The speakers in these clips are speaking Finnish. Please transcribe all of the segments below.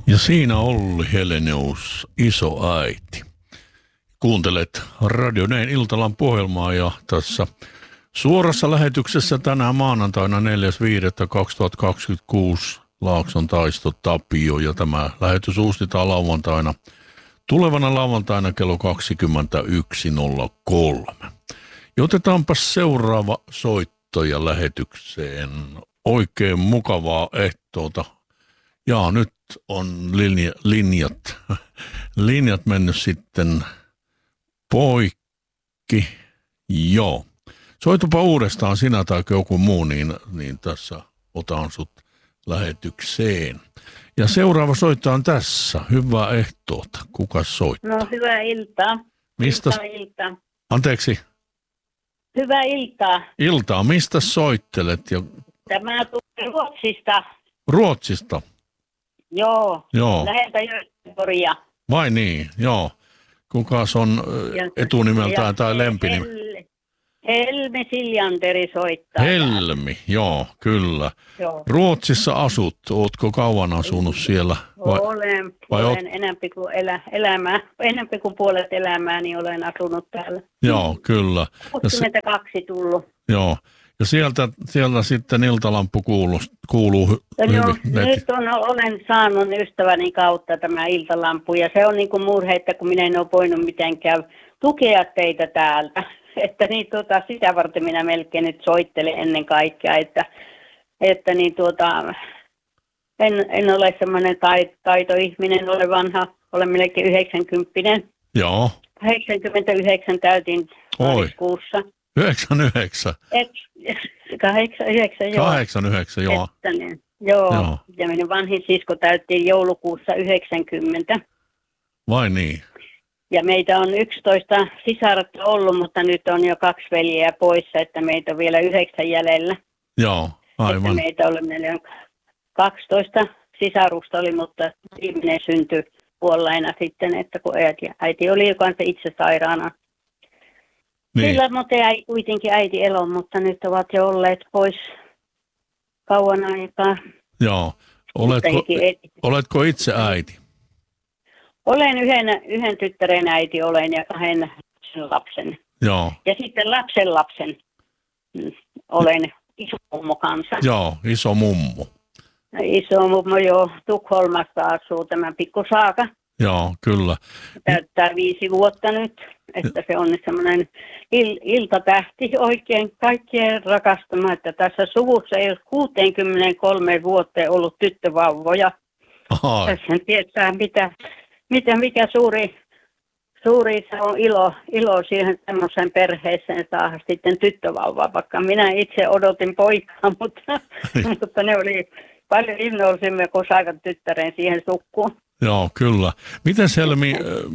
Ja siinä Olli Helenius, isoäiti. Kuuntelet Radio Näin Iltalan puheelmaa ja tässä suorassa lähetyksessä tänään maanantaina 4.5.2026 Laakson Taisto Tapio ja tämä lähetys uusitaan lauantaina. Tulevana lauantaina kello 21.03. Ja otetaanpa seuraava soittoja lähetykseen. Oikein mukavaa ehtoota. Ja nyt on linjat mennyt sitten poikki. Joo. Soitupa uudestaan sinä tai joku muu, niin tässä otan sut lähetykseen. Ja seuraava soittaa on tässä. Hyvää ehtoota. Kuka soittaa? No, hyvää iltaa. Mistä? Iltaa. Anteeksi? Hyvää iltaa. Iltaa. Mistä soittelet? Ja... Tämä tulee Ruotsista. Ruotsista? Joo. Joo. Läheltä Göteborgia. Vai niin? Joo. Kukas on etunimeltään tai lempinimi? Helmi Siljanteri soittaa. Helmi, joo, kyllä. Joo. Ruotsissa asut. Ootko kauan asunut siellä? Olen enempi kuin puolet elämääni olen asunut täällä. Joo, kyllä. 22 tullut. Joo. Ja sieltä sitten iltalampu kuuluu hyvin. Joo, nyt olen saanut ystäväni kautta tämä iltalampu ja se on niin kuin murhe, että kun minä en ole voinut mitenkään tukea teitä täältä. Että niin sitä varten minä melkein nyt soittelen ennen kaikkea, että en ole semmoinen taitoihminen, olen vanha, olen melkein 90. Joo. 89 täytin kuussa. 99? 89, joo. 89, joo. Joo. Ja minun vanhin sisko täytti joulukuussa 90. Vai niin? Ja meitä on 11 sisarta ollut, mutta nyt on jo 2 veljeä poissa, että meitä on vielä 9 jäljellä. Joo, aivan. Että meitä oli 12 sisarusta oli, mutta viimeinen syntyi puolella sitten, että kun äiti oli jo kanssa itse sairaana. Niin. Sillä mutta jäi kuitenkin äiti elon, mutta nyt ovat jo olleet pois kauan aikaa. Joo. Oletko itse äiti? Olen yhden tyttären äiti olen ja 2 lapsen. Joo. Ja sitten lapsen olen isomummo kanssa. Joo, iso mummo. Isomummo jo Tukholmasta asuu tämä pikku Saaka. Joo, kyllä. Täyttää 5 vuotta nyt, että se on semmoinen iltatähti oikein kaikkien rakastama, että tässä suvussa ei ole 63 vuoteen ollut tyttövauvoja. Tässä tietää mikä suuri se on ilo siihen semmoisen perheeseen saada sitten tyttövauvaa, vaikka minä itse odotin poikaa, mutta ne oli paljon innoisimme kuin saivat tyttären siihen sukkuun. Joo, kyllä. Miten Helmi,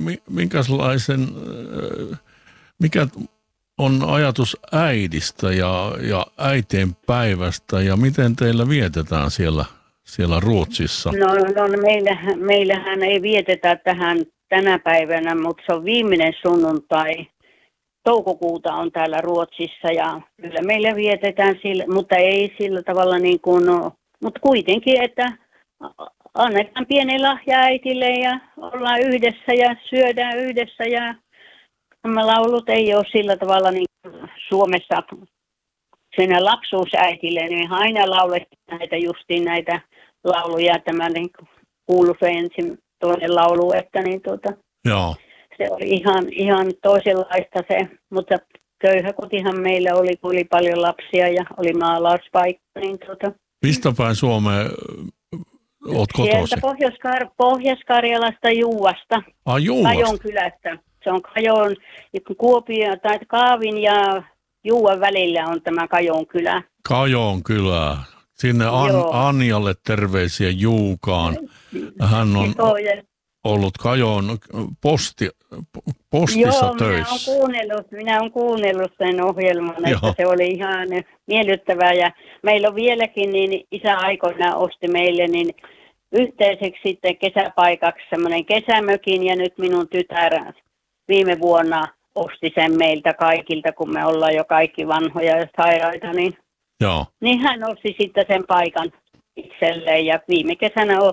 mikä on ajatus äidistä ja äitien päivästä ja miten teillä vietetään siellä Ruotsissa? No meillähän ei vietetä tänä päivänä, mutta se on viimeinen sunnuntai. Toukokuuta on täällä Ruotsissa ja kyllä meillä vietetään sillä, mutta ei sillä tavalla niin kuin, mutta kuitenkin, että annetaan pieni lahja äitille ja ollaan yhdessä ja syödään yhdessä ja nämä laulut ei ole sillä tavalla niin Suomessa siinä lapsuusäitille, niin aina laulettiin näitä lauluja, tämä niin kuului se ensin toinen laulu, että Joo. Se oli ihan toisenlaista se, mutta köyhäkotihan meillä oli, kun oli paljon lapsia ja oli maalauspaikka, niin Mistä päin Suomeen olet kotoisin? Sieltä Pohjois-Karjalasta Juuasta. Juuasta? Kajon kylästä. Se on Kajon, Kuopio tai Kaavin ja Juuan välillä on tämä Kajon kylä. Kajon kylä. Sinne Anjalle terveisiä Juukaan. Hän on ollut Kajon postissa töissä. Minä olen kuunnellut sen ohjelman, että se oli ihan miellyttävää. Ja meillä on vieläkin, niin isä aikoinaan osti meille niin yhteiseksi sitten kesäpaikaksi semmoinen kesämökin. Ja nyt minun tytär viime vuonna osti sen meiltä kaikilta, kun me ollaan jo kaikki vanhoja ja sairaita. Niin hän osti sitten sen paikan itselleen ja viime kesänä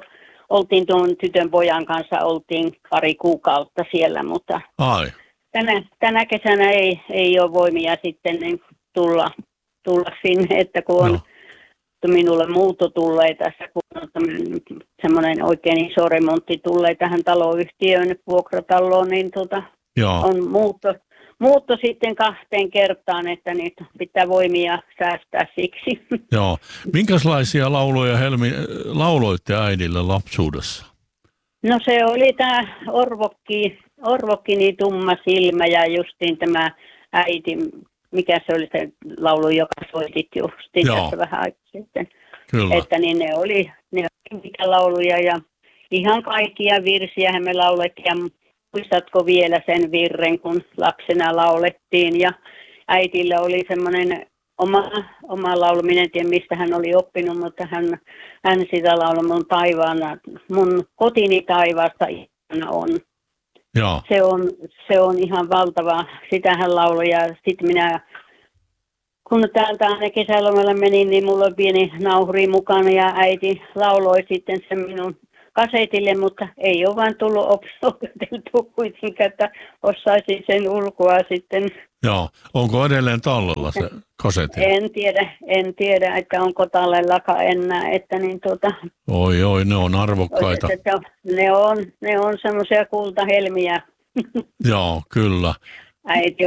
oltiin tuon tytön pojan kanssa, oltiin pari kuukautta siellä, mutta Ai, tänä kesänä ei ole voimia sitten niin tulla sinne, että kun on minulle muutto tulee tässä, kun on semmoinen oikein iso remontti tulee tähän taloyhtiöön, vuokrataloon, niin on muutto sitten 2 kertaan, että niitä pitää voimia säästää siksi. joo. Minkälaisia lauluja Helmi lauloitte äidille lapsuudessa? No se oli tämä Orvokki niin tumma silmä ja justiin tämä äiti, mikä se oli se laulu, joka soitit justiin tässä vähän aikaa sitten. Kyllä. Että niin ne oli mitä lauluja ja ihan kaikkia virsiä me laulettiin. Ja muistatko vielä sen virren, kun lapsena laulettiin ja äitillä oli semmoinen oma laulu, minä en tiedä mistä hän oli oppinut, mutta hän sitä lauloi mun kotini taivaasta ihana on. Joo. Se on ihan valtava, sitä hän lauloi ja sitten minä, kun täältä aina kesälomalle menin, niin mulla oli pieni nauhuri mukana ja äiti lauloi sitten sen minun kasetille, mutta ei ole vain tullut opeteltua kuitenkaan, että osaisin sen ulkoa sitten. Joo, onko edelleen tallella se kasetti? En tiedä, että onko tallellakaan enää, että niin Oi, ne on arvokkaita. Ne on semmoisia kultahelmiä. Joo, kyllä. Äiti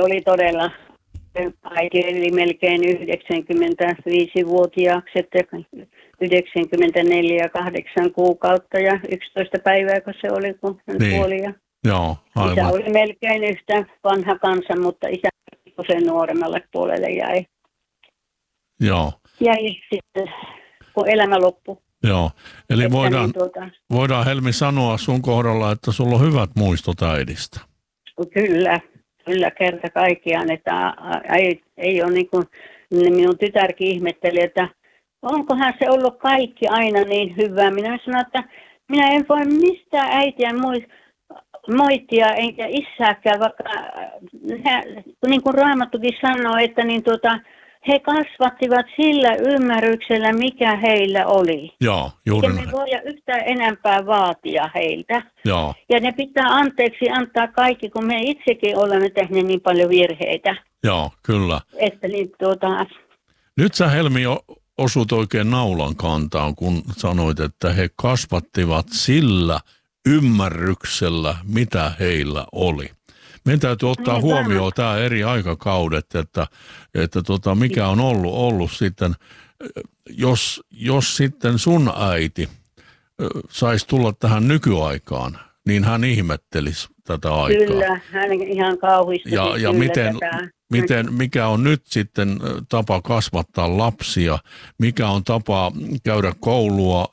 eli melkein 95-vuotiaaksi, että 94 8 kuukautta ja 11 päivää, kun se oli, kun hän kuoli. Joo, aivan. Isä oli melkein yhtä vanha kansa, mutta isä sen nuoremmalle puolelle jäi. Joo. Jäi sitten, kun elämä loppui. Joo, eli voidaan Helmi sanoa sun kohdalla, että sulla on hyvät muistot äidistä. Kyllä kerta kaikkiaan, että ei ole niin kuin minun tytärkin ihmetteli, että onkohan se ollut kaikki aina niin hyvää. Minä sanoin, että minä en voi mistään äitiä moittia enkä isääkään, vaikka niin kuin Raamattukin sanoo, että he kasvattivat sillä ymmärryksellä, mikä heillä oli. Joo, juuri näin. Ja me voidaan yhtään enempää vaatia heiltä. Joo. Ja ne pitää anteeksi antaa kaikki, kun me itsekin olemme tehneet niin paljon virheitä. Joo, kyllä. Että niin Nyt sä Helmi osut oikein naulan kantaan, kun sanoit, että he kasvattivat sillä ymmärryksellä, mitä heillä oli. Meidän täytyy ottaa huomioon tämä eri aikakaudet, että mikä on ollut sitten, jos sitten sun äiti saisi tulla tähän nykyaikaan, niin hän ihmettelisi tätä aikaa. Kyllä, hän ihan kauhistui. Ja mikä on nyt sitten tapa kasvattaa lapsia, mikä on tapa käydä koulua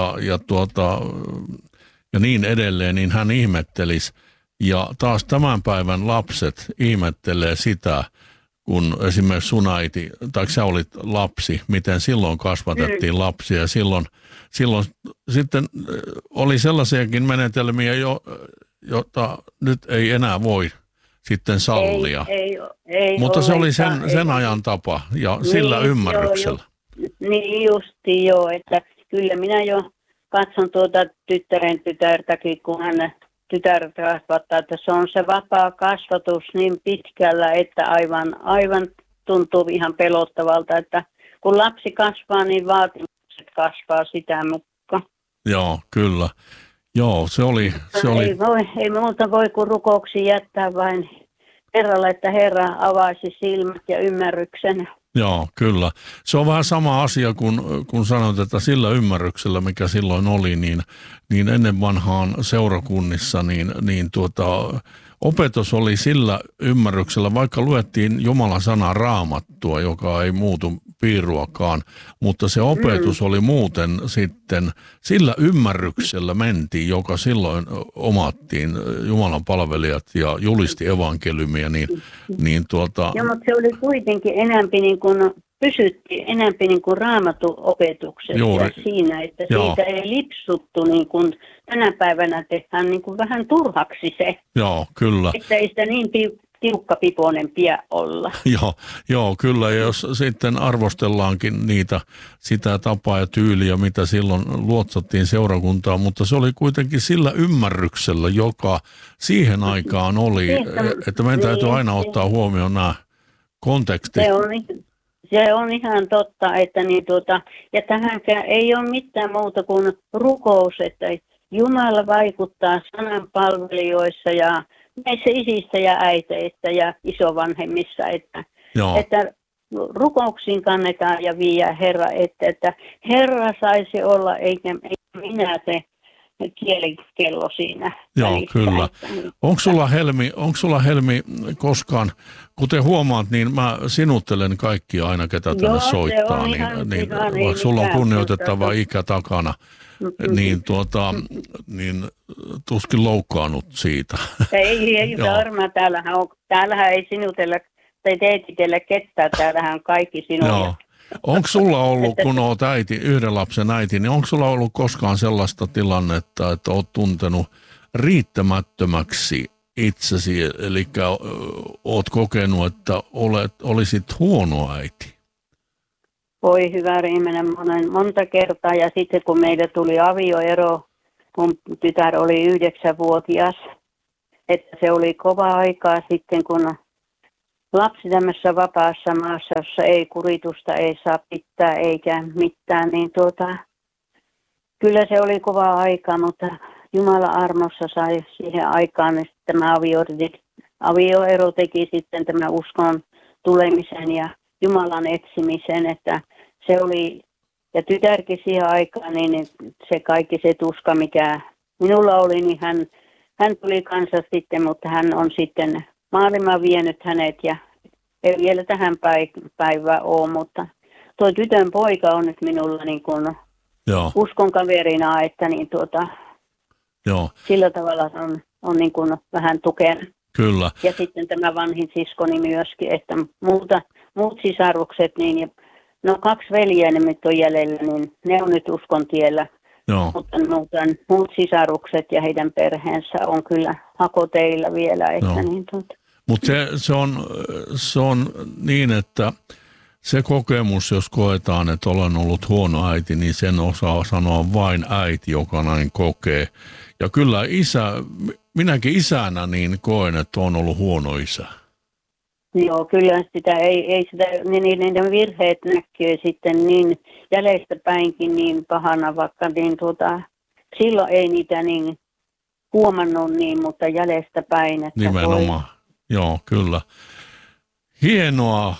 ja niin edelleen, niin hän ihmettelisi. Ja taas tämän päivän lapset ihmettelee sitä, kun esimerkiksi sun äiti, tai sä olit lapsi, miten silloin kasvatettiin lapsia. Silloin sitten oli sellaisiakin menetelmiä, jota nyt ei enää voi sitten sallia. Ei mutta se oli sen ajan tapa ja sillä ymmärryksellä. Niin justi joo, että kyllä minä jo katson tytärtäkin, kun hän tytär kasvattaa, että se on se vapaa kasvatus niin pitkällä, että aivan tuntuu ihan pelottavalta, että kun lapsi kasvaa, niin vaatimukset kasvaa sitä mukaan. Joo, kyllä. Joo, se oli. Ei muuta voi kuin rukouksia jättää vain Herralle, että Herra avaisi silmät ja ymmärryksen. Joo, kyllä. Se on vähän sama asia, kun sanot, että sillä ymmärryksellä, mikä silloin oli, niin ennen vanhaan seurakunnissa, opetus oli sillä ymmärryksellä, vaikka luettiin Jumalan sanaa Raamattua, joka ei muutu piiruakaan, mutta se opetus oli muuten sitten, sillä ymmärryksellä mentiin, joka silloin omattiin Jumalan palvelijat ja julisti evankeliumia, Joo, mutta se oli kuitenkin enemmän niin kuin pysyttiin enemmän niin kuin Raamattu-opetuksessa siinä, että siitä ei lipsuttu niin kuin tänä päivänä tehdään niin kuin vähän turhaksi se. Joo, kyllä. Että ei sitä niin tiukkapipoinen pidä olla. Joo, kyllä. Ja jos sitten arvostellaankin sitä tapaa ja tyyliä, mitä silloin luotsattiin seurakuntaan, mutta se oli kuitenkin sillä ymmärryksellä, joka siihen aikaan oli, että meidän täytyy aina ottaa huomioon nämä kontekstit. Se on ihan totta, että ja tähänkään ei ole mitään muuta kuin rukous, että Jumala vaikuttaa sananpalvelijoissa ja meissä isistä ja äiteistä ja isovanhemmissa, että rukouksiin kannetaan ja viiää Herra, että Herra saisi olla eikä minä se kielikello siinä. Joo, kyllä. Onko sulla Helmi koskaan, kuten huomaat, niin mä sinuttelen kaikkia aina, ketä tänne soittaa, vaikka sulla on kunnioitettava ikä takana, niin tuskin loukkaannut siitä. Ei varmaan, täällähän ei sinutella tai teititellä ketään, täällähän on kaikki sinua. Joo. Onko sulla ollut, kun olet yhden lapsen äiti, niin onko sulla ollut koskaan sellaista tilannetta, että olet tuntenut riittämättömäksi itsesi, eli olet kokenut, että olisit huono äiti? Voi hyvä Riimenen, monta kertaa, ja sitten kun meille tuli avioero, kun tytär oli 9-vuotias, että se oli kova aikaa sitten, kun lapsi tämmöisessä vapaassa maassa, jossa ei kuritusta, ei saa pitää eikä mitään, niin kyllä se oli kova aika, mutta Jumala armossa sai siihen aikaan, niin tämä avioero teki sitten tämän uskon tulemisen ja Jumalan etsimisen, että se oli, ja tytärkin siihen aikaan, niin se kaikki se tuska, mikä minulla oli, niin hän tuli kanssa sitten, mutta hän on sitten maailma vienyt hänet ja ei vielä tähän päivään ole, mutta tuo tytön poika on nyt minulla niin kuin uskon kaverina, että sillä tavalla on niin kuin vähän tukena. Kyllä. Ja sitten tämä vanhin siskoni myöskin, että muut sisarukset, niin, 2 veljeä nyt on jäljellä, niin ne on nyt uskon tiellä. Joo. Mutta muut sisarukset ja heidän perheensä on kyllä hakoteilla vielä. Mutta se on niin, että se kokemus, jos koetaan, että olen ollut huono äiti, niin sen osaa sanoa vain äiti, joka näin kokee. Ja kyllä minäkin isänä niin koen, että on ollut huono isä. Joo, kyllä sitä ei sitä, niiden virheet näkyy sitten niin jäljestä päinkin niin pahana, vaikka silloin ei niitä niin huomannut niin, mutta jäljestä päin. Että nimenomaan, joo, kyllä. Hienoa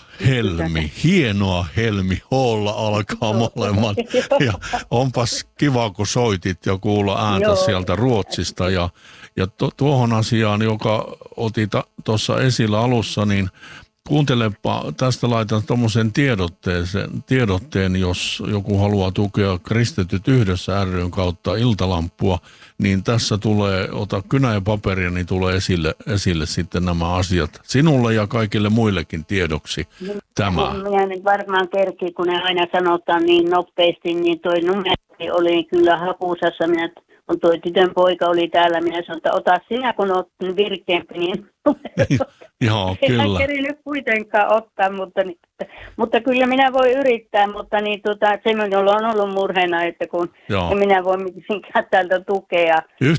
Helmi, H:lla alkaa molemmat. Ja onpas kiva, kun soitit ja kuulla ääntä sieltä Ruotsista. Ja tuohon asiaan, joka otit tuossa esillä alussa, niin kuuntelepa, tästä laitan tuommoisen tiedotteen, jos joku haluaa tukea Kristityt yhdessä ry:n kautta Iltalamppua, niin tässä tulee, ota kynä ja paperia, niin tulee esille sitten nämä asiat sinulle ja kaikille muillekin tiedoksi tämä. Minä nyt varmaan kerkii, kun ne aina sanotaan niin nopeasti, niin toi numero oli kyllä hakusassa. Kun tuo tytön poika oli täällä, minä sanoin, että ota sinä, kun olet virkeämpi, niin joo, kyllä. En kerinyt kuitenkaan ottaa, mutta kyllä minä voi yrittää, mutta se minulla on ollut murheena, että kun en minä voi mitenkään täältä tukea.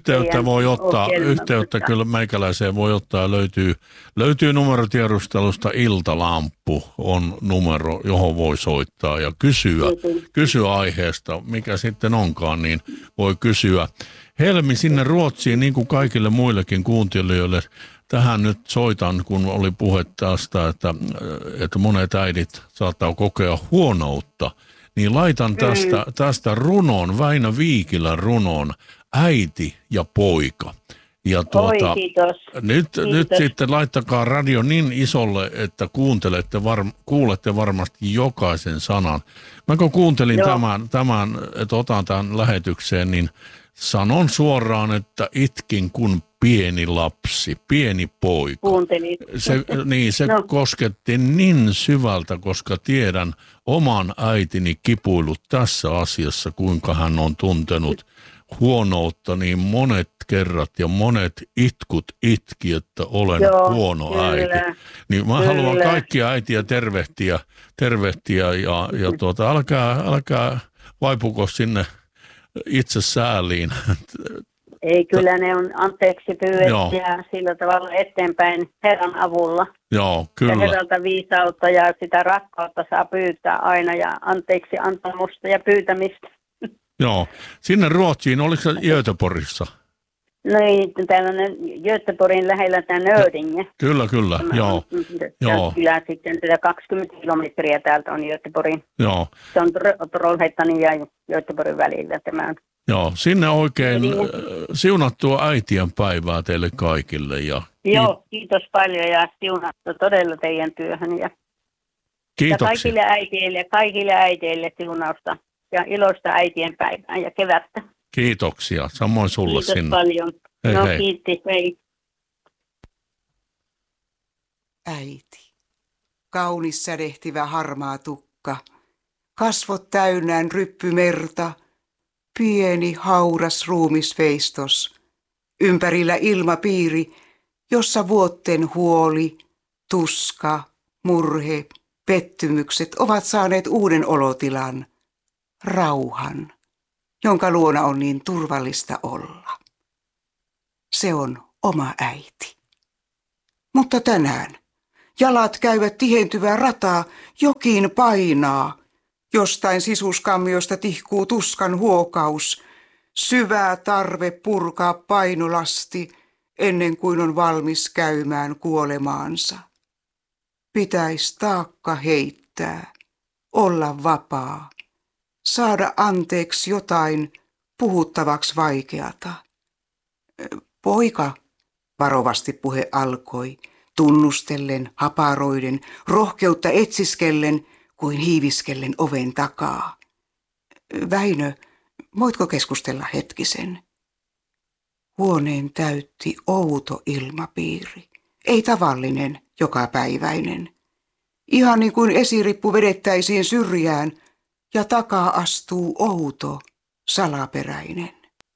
Yhteyttä kyllä meikäläiseen voi ottaa, löytyy numerotiedustelusta Iltalamppu on numero, johon voi soittaa ja kysyä aiheesta, mikä sitten onkaan, niin voi kysyä. Helmi, sinne Ruotsiin, niin kuin kaikille muillekin kuuntelijoille, tähän nyt soitan, kun oli puhe tästä, että monet äidit saattaa kokea huonoutta, niin laitan tästä runon, Väinö Viikilän runon, Äiti ja poika. Ja nyt sitten laittakaa radio niin isolle, että kuulette varmasti jokaisen sanan. Mä kun kuuntelin tämän, että otan tämän lähetykseen, niin sanon suoraan, että itkin kun pieni lapsi, pieni poika. Kuuntelin. Se kosketti niin syvältä, koska tiedän oman äitini kipuilut tässä asiassa, kuinka hän on tuntenut huonoutta niin monet kerrat ja monet itkut itki, että olen huono äiti. Niin mä haluan kaikkia äitiä tervehtiä ja älkää vaipuko sinne itse sääliin. Ei, kyllä ne on anteeksi pyydettyä sillä tavalla eteenpäin Herran avulla. Joo, kyllä. Ja Herralta viisautta ja sitä rakkautta saa pyytää aina ja anteeksi antamusta ja pyytämistä. Joo, sinne Ruotsiin, oliko se Göteborgissa? No ei, tällainen Göteborgin lähellä tämä Nördinge. Kyllä, joo. Kyllä sitten 20 kilometriä täältä on Göteborgin. Joo. Se on Trollhättanin ja Göteborgin välillä tämä. Joo, sinne oikein siunattua äitien päivää teille kaikille. Joo, kiitos paljon ja siunattua todella teidän työhön. Kiitoksia. Ja kaikille äiteille siunausta ja iloista äitien päivää ja kevättä. Kiitoksia, samoin sulle kiitos sinne. Paljon. Hei. Kiitos, hei. Äiti, kaunis sädehtivä harmaa tukka, kasvot täynnään ryppymerta, pieni hauras ruumisveistos, ympärillä ilmapiiri, jossa vuotten huoli, tuska, murhe, pettymykset ovat saaneet uuden olotilan, rauhan, jonka luona on niin turvallista olla. Se on oma äiti. Mutta tänään jalat käyvät tihentyvää rataa, jokin painaa. Jostain sisuskammiosta tihkuu tuskan huokaus, syvää tarve purkaa painolasti ennen kuin on valmis käymään kuolemaansa. Pitäis taakka heittää, olla vapaa, saada anteeksi jotain puhuttavaksi vaikeata. Poika, varovasti puhe alkoi, tunnustellen, haparoiden, rohkeutta etsiskellen, kuin hiiviskellen oven takaa. Väinö, voitko keskustella hetkisen? Huoneen täytti outo ilmapiiri. Ei tavallinen, jokapäiväinen. Ihan niin kuin esirippu vedettäisiin syrjään ja takaa astuu outo, salaperäinen.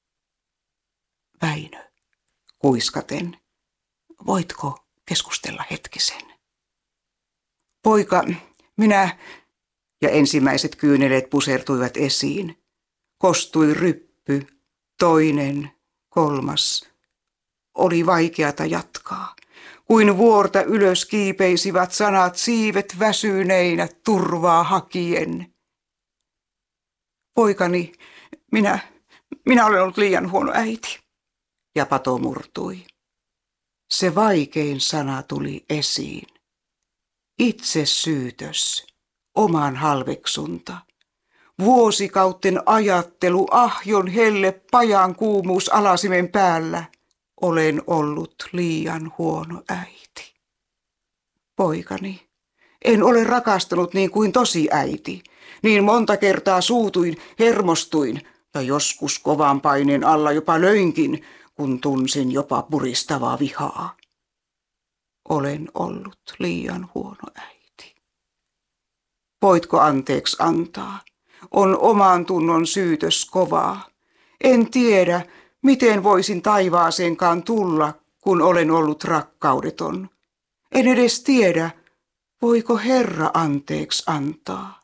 Väinö, kuiskaten, voitko keskustella hetkisen? Poika, minä, ja ensimmäiset kyyneleet pusertuivat esiin. Kostui ryppy, toinen, kolmas. Oli vaikeata jatkaa. Kuin vuorta ylös kiipeisivät sanat siivet väsyneinä turvaa hakien. Poikani, minä olen ollut liian huono äiti. Ja pato murtui. Se vaikein sana tuli esiin. Itsesyytös, oman halveksunta. Vuosikauten ajattelu, ahjon helle pajan kuumuus alasimen päällä. Olen ollut liian huono äiti. Poikani, en ole rakastanut niin kuin tosi äiti. Niin monta kertaa suutuin, hermostuin ja joskus kovan paineen alla jopa löinkin, kun tunsin jopa puristavaa vihaa. Olen ollut liian huono äiti. Voitko anteeksi antaa? On oman tunnon syytös kovaa. En tiedä, miten voisin taivaaseenkaan tulla, kun olen ollut rakkaudeton. En edes tiedä, voiko Herra anteeksi antaa.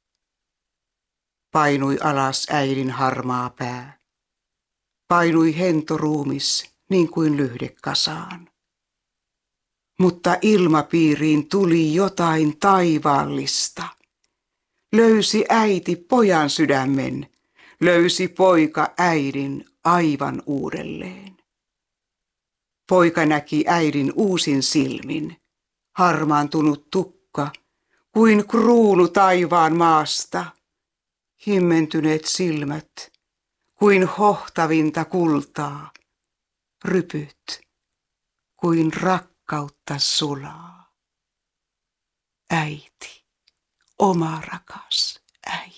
Painui alas äidin harmaa pää. Painui hento ruumis niin kuin lyhde kasaan. Mutta ilmapiiriin tuli jotain taivaallista. Löysi äiti pojan sydämen, löysi poika äidin aivan uudelleen. Poika näki äidin uusin silmin, harmaantunut tukka, kuin kruunu taivaan maasta. Himmentyneet silmät, kuin hohtavinta kultaa, rypyt, kuin rakkautta sulaa. Äiti, oma rakas äiti.